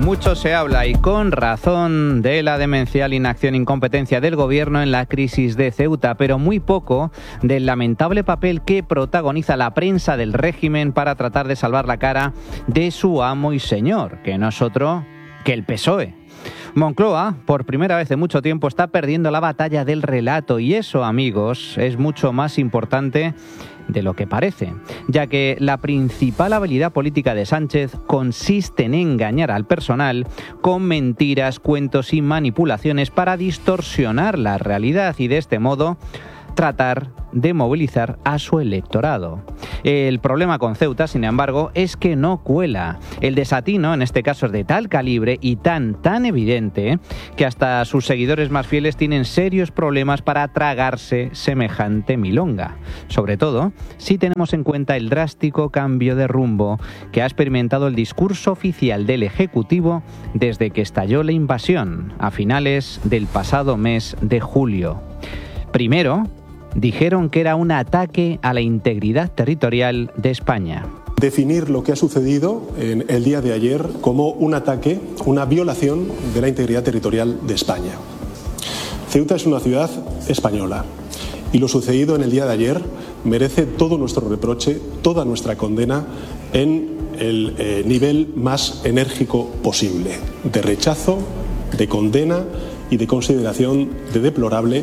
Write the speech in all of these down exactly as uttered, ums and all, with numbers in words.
Mucho se habla, y con razón, de la demencial inacción e incompetencia del gobierno en la crisis de Ceuta, pero muy poco del lamentable papel que protagoniza la prensa del régimen para tratar de salvar la cara de su amo y señor, que no es otro que el P S O E. Moncloa, por primera vez en mucho tiempo, está perdiendo la batalla del relato, y eso, amigos, es mucho más importante de lo que parece, ya que la principal habilidad política de Sánchez consiste en engañar al personal con mentiras, cuentos y manipulaciones para distorsionar la realidad y de este modo tratar de movilizar a su electorado. El problema con Ceuta, sin embargo, es que no cuela. El desatino, en este caso, es de tal calibre y tan, tan evidente que hasta sus seguidores más fieles tienen serios problemas para tragarse semejante milonga. Sobre todo, si tenemos en cuenta el drástico cambio de rumbo que ha experimentado el discurso oficial del Ejecutivo desde que estalló la invasión a finales del pasado mes de julio. Primero, dijeron que era un ataque a la integridad territorial de España. Definir lo que ha sucedido en el día de ayer como un ataque, una violación de la integridad territorial de España. Ceuta es una ciudad española y lo sucedido en el día de ayer merece todo nuestro reproche, toda nuestra condena en el eh, nivel más enérgico posible, de rechazo, de condena y de consideración de deplorable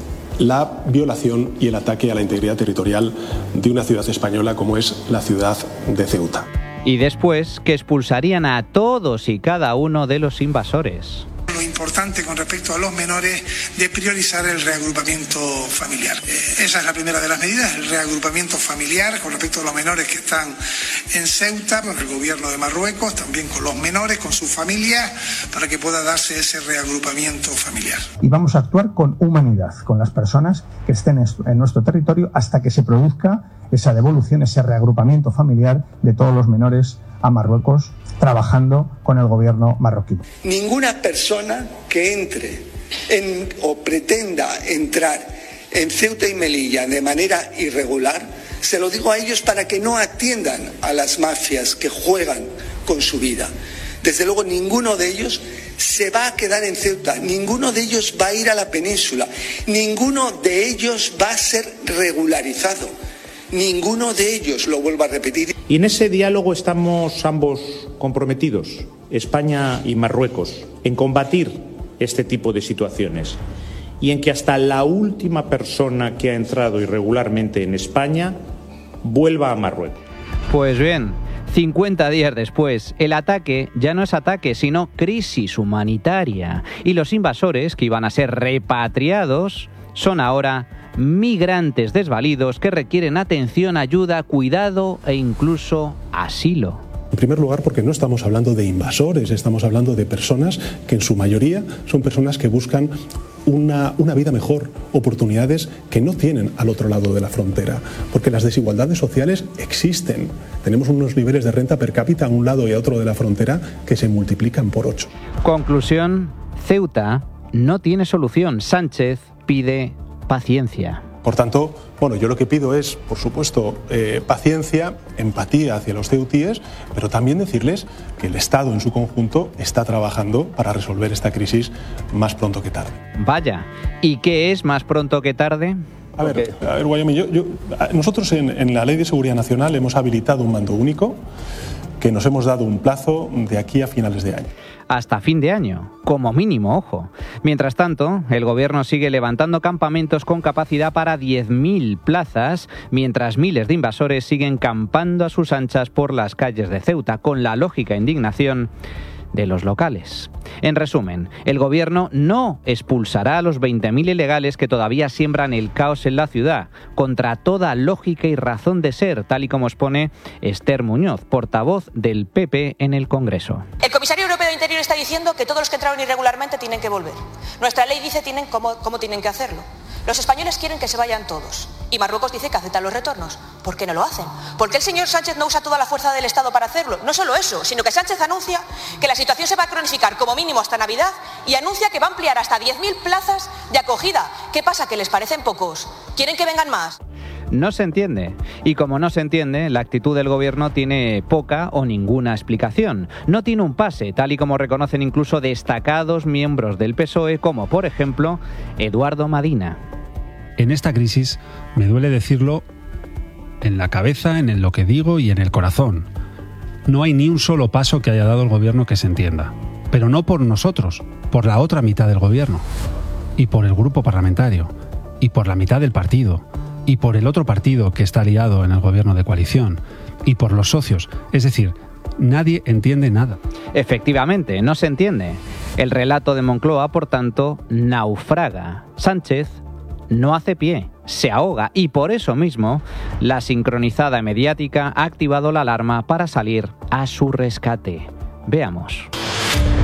la violación y el ataque a la integridad territorial de una ciudad española como es la ciudad de Ceuta. Y después que expulsarían a todos y cada uno de los invasores. Lo importante con respecto a los menores de priorizar el reagrupamiento familiar. Eh, esa es la primera de las medidas, el reagrupamiento familiar con respecto a los menores que están en Ceuta, con el gobierno de Marruecos, también con los menores, con sus familias, para que pueda darse ese reagrupamiento familiar. Y vamos a actuar con humanidad, con las personas que estén en nuestro territorio hasta que se produzca esa devolución, ese reagrupamiento familiar de todos los menores a Marruecos, trabajando con el gobierno marroquí. Ninguna persona que entre en, o pretenda entrar en Ceuta y Melilla de manera irregular, se lo digo a ellos para que no atiendan a las mafias que juegan con su vida. Desde luego ninguno de ellos se va a quedar en Ceuta, ninguno de ellos va a ir a la península, ninguno de ellos va a ser regularizado. Ninguno de ellos, lo vuelvo a repetir. Y en ese diálogo estamos ambos comprometidos, España y Marruecos, en combatir este tipo de situaciones y en que hasta la última persona que ha entrado irregularmente en España vuelva a Marruecos. Pues bien, cincuenta días después, el ataque ya no es ataque, sino crisis humanitaria. Y los invasores, que iban a ser repatriados, son ahora migrantes desvalidos que requieren atención, ayuda, cuidado e incluso asilo. En primer lugar, porque no estamos hablando de invasores, estamos hablando de personas que en su mayoría son personas que buscan una, una vida mejor, oportunidades que no tienen al otro lado de la frontera, porque las desigualdades sociales existen. Tenemos unos niveles de renta per cápita a un lado y a otro de la frontera que se multiplican por ocho. Conclusión, Ceuta no tiene solución. Sánchez pide paciencia. Por tanto, bueno, yo lo que pido es, por supuesto, eh, paciencia, empatía hacia los ceutíes, pero también decirles que el Estado en su conjunto está trabajando para resolver esta crisis más pronto que tarde. Vaya, ¿y qué es más pronto que tarde? A ver, a ver, Wyoming, yo, yo, nosotros en, en la Ley de Seguridad Nacional hemos habilitado un mando único que nos hemos dado un plazo de aquí a finales de año. Hasta fin de año, como mínimo, ojo. Mientras tanto, el gobierno sigue levantando campamentos con capacidad para diez mil plazas, mientras miles de invasores siguen campando a sus anchas por las calles de Ceuta, con la lógica indignación de los locales. En resumen, el gobierno no expulsará a los veinte mil ilegales que todavía siembran el caos en la ciudad, contra toda lógica y razón de ser, tal y como expone Esther Muñoz, portavoz del P P en el Congreso. El comisario europeo de Interior está diciendo que todos los que entraron irregularmente tienen que volver. Nuestra ley dice tienen cómo, cómo tienen que hacerlo. Los españoles quieren que se vayan todos. Y Marruecos dice que aceptan los retornos. ¿Por qué no lo hacen? ¿Por qué el señor Sánchez no usa toda la fuerza del Estado para hacerlo? No solo eso, sino que Sánchez anuncia que la situación se va a cronificar como mínimo hasta Navidad y anuncia que va a ampliar hasta diez mil plazas de acogida. ¿Qué pasa? ¿Que les parecen pocos? ¿Quieren que vengan más? No se entiende. Y como no se entiende, la actitud del gobierno tiene poca o ninguna explicación. No tiene un pase, tal y como reconocen incluso destacados miembros del P S O E, como por ejemplo Eduardo Madina. En esta crisis, me duele decirlo, en la cabeza, en lo que digo y en el corazón. No hay ni un solo paso que haya dado el gobierno que se entienda. Pero no por nosotros, por la otra mitad del gobierno. Y por el grupo parlamentario. Y por la mitad del partido. Y por el otro partido que está aliado en el gobierno de coalición. Y por los socios. Es decir, nadie entiende nada. Efectivamente, no se entiende. El relato de Moncloa, por tanto, naufraga. Sánchez no hace pie, se ahoga y por eso mismo la sincronizada mediática ha activado la alarma para salir a su rescate. Veamos.